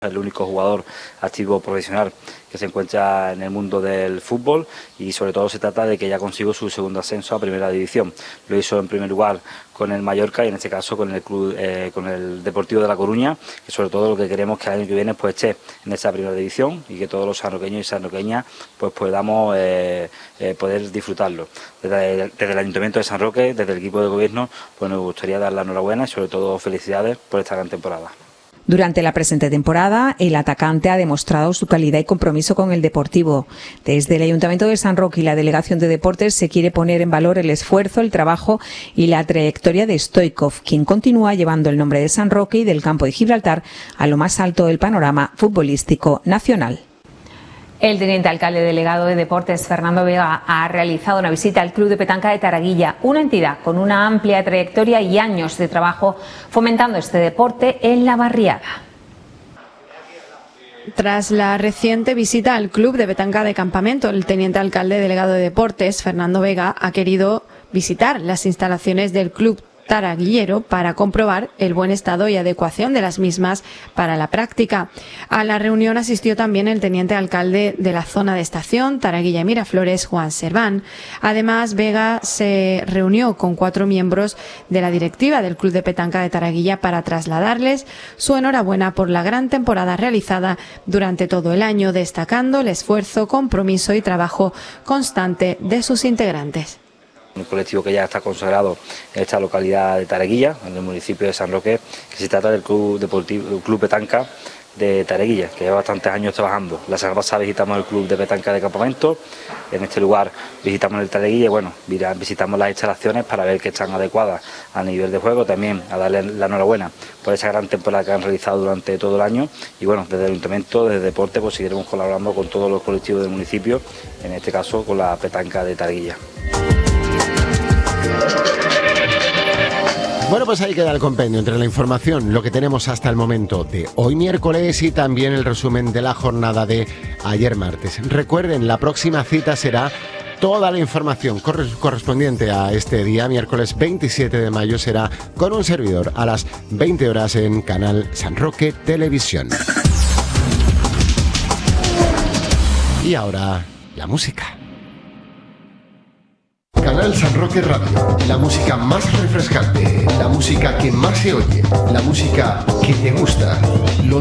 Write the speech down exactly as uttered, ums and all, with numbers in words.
El único jugador activo profesional que se encuentra en el mundo del fútbol y sobre todo se trata de que ya consigo su segundo ascenso a Primera División. Lo hizo en primer lugar con el Mallorca y en este caso con el club, eh, con el Deportivo de La Coruña, que sobre todo lo que queremos que el año que viene pues esté en esa Primera División y que todos los sanroqueños y sanroqueñas pues podamos eh, eh, poder disfrutarlo. Desde, desde el Ayuntamiento de San Roque, desde el equipo de gobierno, pues nos gustaría dar la enhorabuena y sobre todo felicidades por esta gran temporada. Durante la presente temporada, el atacante ha demostrado su calidad y compromiso con el Deportivo. Desde el Ayuntamiento de San Roque y la Delegación de Deportes se quiere poner en valor el esfuerzo, el trabajo y la trayectoria de Stoichkov, quien continúa llevando el nombre de San Roque y del campo de Gibraltar a lo más alto del panorama futbolístico nacional. El teniente alcalde delegado de Deportes, Fernando Vega, ha realizado una visita al Club de Petanca de Taraguilla, una entidad con una amplia trayectoria y años de trabajo fomentando este deporte en la barriada. Tras la reciente visita al Club de Petanca de Campamento, el teniente alcalde delegado de Deportes, Fernando Vega, ha querido visitar las instalaciones del Club Taraguillero para comprobar el buen estado y adecuación de las mismas para la práctica. A la reunión asistió también el teniente alcalde de la zona de estación, Taraguilla y Miraflores, Juan Serván. Además, Vega se reunió con cuatro miembros de la directiva del Club de Petanca de Taraguilla para trasladarles su enhorabuena por la gran temporada realizada durante todo el año, destacando el esfuerzo, compromiso y trabajo constante de sus integrantes. Un colectivo que ya está consagrado en esta localidad de Taraguilla, en el municipio de San Roque, que se trata del Club Deportivo, Club Petanca de Taraguilla, que lleva bastantes años trabajando. La semana pasada visitamos el Club de Petanca de Campamento, en este lugar visitamos el Taraguilla y bueno, visitamos las instalaciones para ver que están adecuadas a nivel de juego, también a darle la enhorabuena por esa gran temporada que han realizado durante todo el año y bueno, desde el Ayuntamiento, desde Deporte, pues seguiremos colaborando con todos los colectivos del municipio, en este caso con la Petanca de Taraguilla. Bueno, pues ahí queda el compendio entre la información, lo que tenemos hasta el momento de hoy miércoles y también el resumen de la jornada de ayer martes. Recuerden, la próxima cita será toda la información correspondiente a este día, miércoles veintisiete de mayo, será con un servidor a las veinte horas en Canal San Roque Televisión. Y ahora, la música. Canal San Roque Radio, la música más refrescante, la música que más se oye, la música que te gusta. Lo